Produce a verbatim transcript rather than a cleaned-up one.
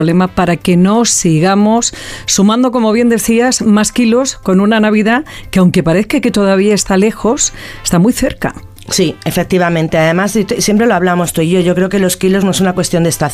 problema para que no sigamos sumando, como bien decías, más kilos con una Navidad que, aunque parezca que todavía está lejos, está muy cerca. Sí, efectivamente. Además, siempre lo hablamos tú y yo, yo creo que los kilos no es una cuestión de estación.